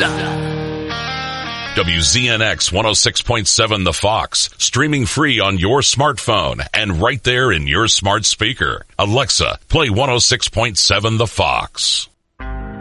WZNX 106.7 The Fox, streaming free on your smartphone and right there in your smart speaker. Alexa, play 106.7 The Fox.